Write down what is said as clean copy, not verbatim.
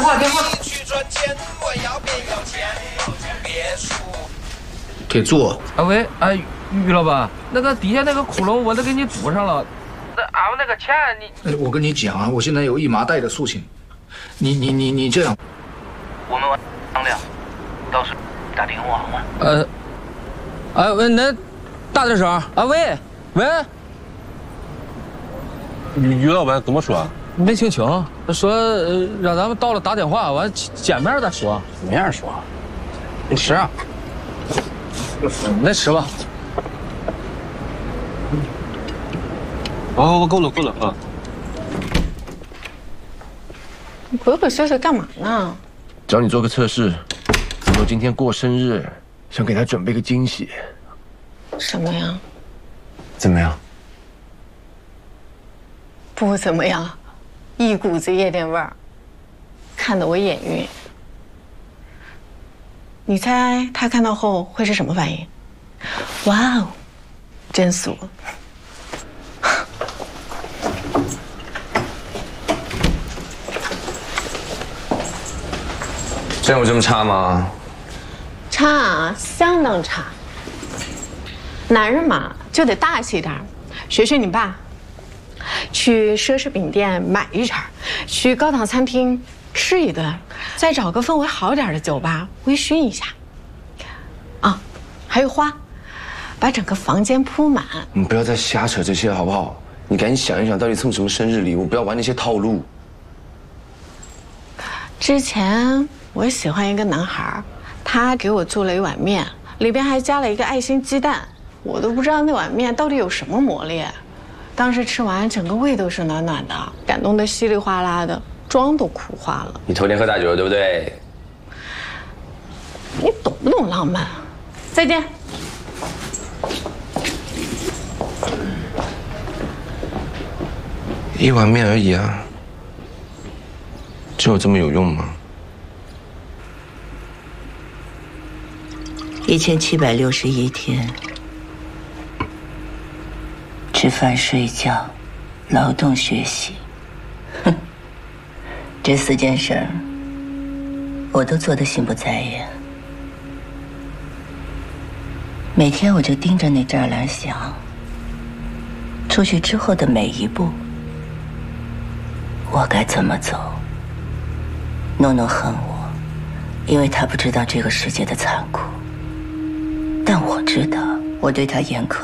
话。 铁柱。 啊喂，于老板，那个底下那个窟窿我都给你堵上了。那俺们那个钱你…… 我跟你讲啊，我现在有一麻袋的事情，你这样， 我们商量，到时候打电话好吗？ 喂，那大点声啊！喂， 于老板怎么说？ 没听清，说让咱们到了打电话，完见面再说。 没人说，你吃啊？ 来吃吧。 我够了啊！ 你鬼鬼祟祟干嘛呢？ 找你做个测试，我今天过生日，想给他准备个惊喜。 什么呀？ 怎么样？ 不怎么样，一股子夜店味儿，看得我眼晕。你猜他看到后会是什么反应？哇哦，真俗！ 真有这么差吗？ 差，相当差。男人嘛，就得大气点儿，学你爸，去奢侈品店买一场，去高档餐厅吃一顿，再找个氛围好点的酒吧微醺一下。啊，还有花，把整个房间铺满。 你不要再瞎扯这些好不好？你赶紧想一想，到底送什么生日礼物，不要玩那些套路。 之前我喜欢一个男孩，他给我做了一碗面，里边还加了一个爱心鸡蛋，我都不知道那碗面到底有什么魔力。当时吃完，整个胃都是暖暖的，感动得稀里哗啦的，妆都哭花了。 你头天喝大酒了，对不对？ 你懂不懂浪漫？再见。 一碗面而已啊，就有这么有用吗 ？1761天，吃饭、睡觉、劳动、学习，哼，这4件事儿，我都做得心不在焉。每天我就盯着那栅栏想，出去之后的每一步，我该怎么走？诺诺恨我，因为他不知道这个世界的残酷。但我知道，我对他严苛